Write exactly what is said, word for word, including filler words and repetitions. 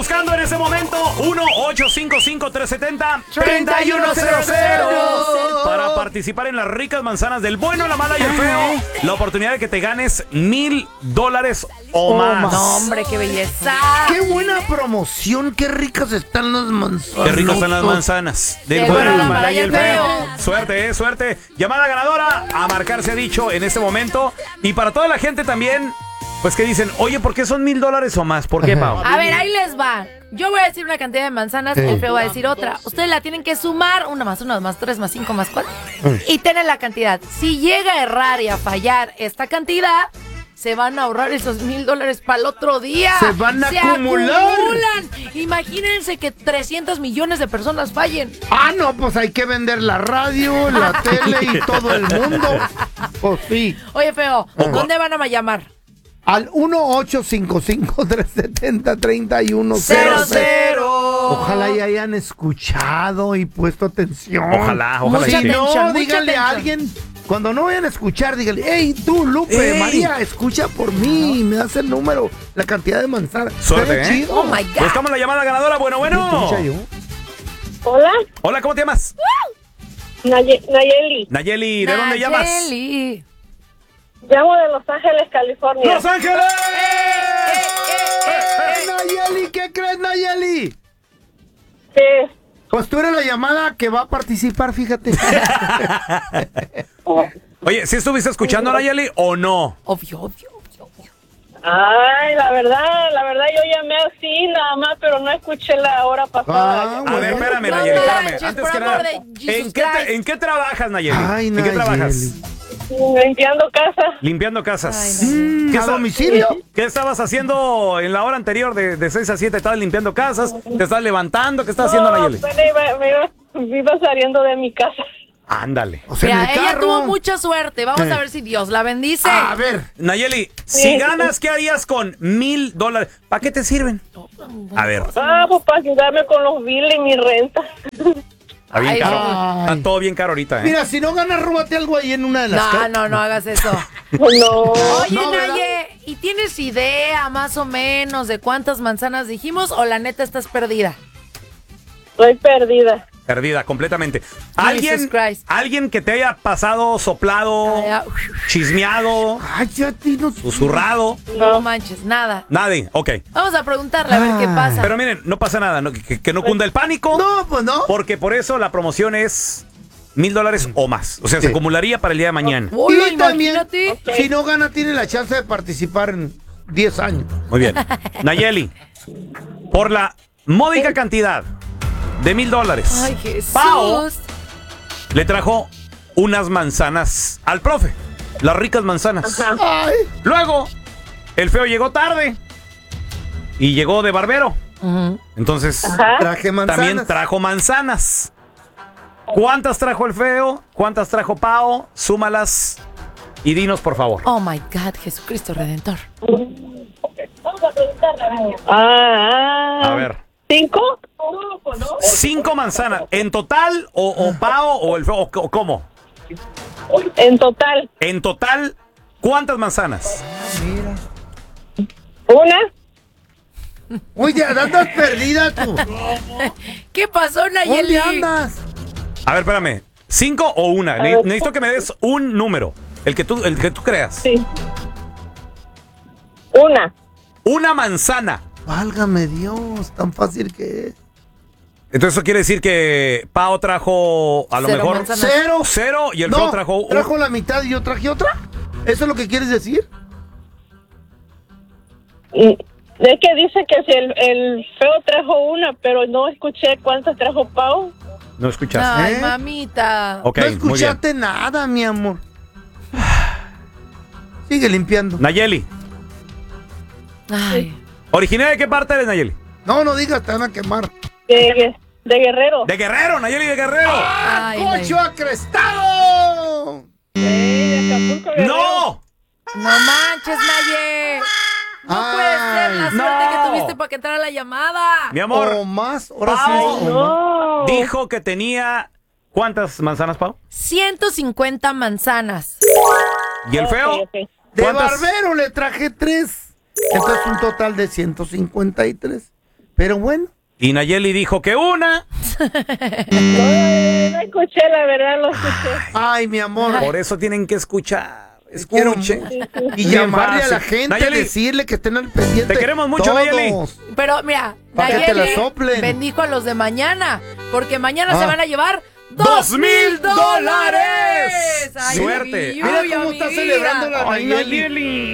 buscando en ese momento uno ocho cinco cinco, tres siete cero, tres uno cero cero para participar en las ricas manzanas del bueno, la mala y el feo. La oportunidad de que te ganes mil dólares o más. No, hombre, qué belleza. Qué buena promoción, qué ricas están las manzanas. Qué ricas están las manzanas del bueno, la mala y el feo. Suerte, eh, suerte. Llamada ganadora a marcar se ha dicho en este momento. Y para toda la gente también, pues que dicen, oye, ¿por qué son mil dólares o más? ¿Por qué, Pau? A ver, ahí les va. Yo voy a decir una cantidad de manzanas, el feo va a decir otra. Ustedes la tienen que sumar, una más una, más tres, más cinco, más cuatro. Y tienen la cantidad. Si llega a errar y a fallar esta cantidad, se van a ahorrar esos mil dólares para el otro día. Se van a se acumular. acumulan. Imagínense que trescientos millones de personas fallen. Ah, no, pues hay que vender la radio, la tele y todo el mundo. Pues sí. Oye, feo, ¿dónde van a llamar? Al uno ocho cinco cinco, tres siete cero, tres uno cero cero. Ojalá y hayan escuchado y puesto atención. Ojalá, ojalá. Mucha y sí. atención. No, díganle a alguien, cuando no vayan a escuchar, díganle, hey, tú, Lupe, Ey. María, escucha por mí, me das el número, la cantidad de manzanas. Suerte, Está ¿eh? chido. Oh, my God. Buscamos la llamada ganadora. Bueno, bueno. Escucha yo. Hola, Hola, ¿cómo te llamas? Naye- Nayeli. Nayeli, ¿de dónde llamas? Nayeli. Llamo de Los Ángeles, California. ¡Los Ángeles! ¡Eh, Nayeli! ¿Qué crees, Nayeli? Sí. Pues tú eres la llamada que va a participar, fíjate. Oye, ¿sí estuviste escuchando a Nayeli o no? Obvio, obvio, obvio, obvio. Ay, la verdad, la verdad yo llamé así nada más, pero no escuché la hora pasada. Ah, A ver, espérame, No Nayeli, espérame. manches, Antes por que amor nada, de Jesus ¿en qué, tra- Christ. ¿en qué trabajas, Nayeli? Ay, ¿En qué trabajas? Nayeli. Limpiando casa. Limpiando casas. Ay, Mm, ¿Qué ¿A esta- domicilio? ¿Qué estabas haciendo en la hora anterior de, de seis a siete? ¿Estabas limpiando casas? ¿Te estás levantando? ¿Qué estás haciendo, No, Nayeli? apenas iba, me iba, me iba saliendo de mi casa. Ándale. O sea, en Mira, el ella carro. tuvo mucha suerte. Vamos Eh. a ver si Dios la bendice. A ver. Nayeli, si ganas, ¿qué harías con mil dólares? ¿Para qué te sirven? A ver, Ah, pues para ayudarme con los billes y mi renta. está bien Ay, caro. ay. Está todo bien caro ahorita, ¿eh? Mira, si no ganas, róbate algo ahí en una de las No, ca- no, no hagas eso. No. Oye, No, ¿verdad? Naye, ¿y tienes idea más o menos de cuántas manzanas dijimos o la neta estás perdida? Estoy perdida. Perdida completamente. ¿Alguien, Christ. alguien que te haya pasado, soplado, Ay, ah, chismeado, Ay, ya ti no... susurrado? No manches, nada. Nadie, ok. Vamos a preguntarle a ver qué Ay. pasa. Pero miren, no pasa nada, no, que, que no cunda el pánico, No, pues no. porque por eso la promoción es mil dólares o más. O sea, Sí. se acumularía para el día de mañana. Hola, Y también, imagínate. si no gana, tiene la chance de participar en diez años. Muy bien. Nayeli, por la módica cantidad de mil dólares, Ay, Jesús. Pao le trajo unas manzanas al profe. Las ricas manzanas. Ajá. Ay, Luego, el feo llegó tarde y llegó de barbero. Ujú. Entonces, Ajá. traje manzanas. también trajo manzanas. ¿Cuántas trajo el feo? ¿Cuántas trajo Pao? Súmalas y dinos, por favor. Oh my God, Jesucristo Redentor. Ah, A ver. ¿Cinco? ¿Cinco manzanas en total o, o Pao o el feo? O, o ¿cómo? En total. En total, ¿cuántas manzanas? ¿Una? Oye, andas perdida tú. ¿Qué pasó, Nayeli? ¿Dónde andas? A ver, espérame. ¿Cinco o una? Ne- necesito que me des un número. El que tú, el que tú creas. Sí. Una. Una manzana. Válgame Dios, tan fácil que es. Entonces eso quiere decir que Pao trajo a lo Cero mejor manzanas. Cero. cero y el No, feo trajo un... trajo la mitad y yo traje otra. ¿Eso es lo que quieres decir? Y es que dice que si el, el feo trajo una, pero no escuché cuántas trajo Pau. No escuchaste. Ay, ¿Eh? mamita. Ok, no muy bien. escuchaste nada, mi amor. Sigue limpiando. Nayeli, Ay. ¿originaria de qué parte eres, Nayeli? No, no digas, te van a quemar. De, de Guerrero. De Guerrero, Nayeli de Guerrero. Ay, ¡Cocho acrestado! Sí, de Acapulco, Guerrero. ¡No! No manches, Naye. No Ay, puede ser la suerte no. que tuviste para que entrara la llamada. Mi amor, O más, ahora sí. Pau. es o más. No. dijo que tenía... ¿Cuántas manzanas, Pau? ciento cincuenta manzanas. ¿Y el feo? Ok, ok. De ¿Cuántas? barbero le traje tres. Entonces un total de ciento cincuenta y tres. Pero bueno. Y Nayeli dijo que una. No, no escuché, la verdad, lo escuché. Ay, mi amor. Por eso tienen que escuchar. Quiero Escuchen. y Bien llamarle a la fácil. gente, Nayeli, decirle que estén al pendiente. te queremos mucho, todos. Nayeli. Pero mira, Pa' que te la Nayeli soplen. bendijo a los de mañana, porque mañana Ah. se van a llevar ¡Dos dos mil mil dólares! dólares. Ay, Suerte. mi Mira Yuya, cómo mi está vida. celebrando la Ay, Nayeli. Nayeli.